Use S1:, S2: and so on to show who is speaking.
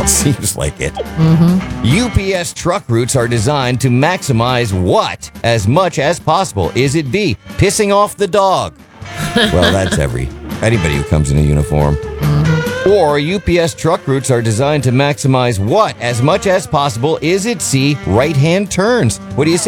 S1: Seems like it. UPS truck routes are designed to maximize what as much as possible? Is it B, pissing off the dog? Well, that's anybody who comes in a uniform. Or UPS truck routes are designed to maximize what as much as possible? Is it C, right-hand turns? What do you say?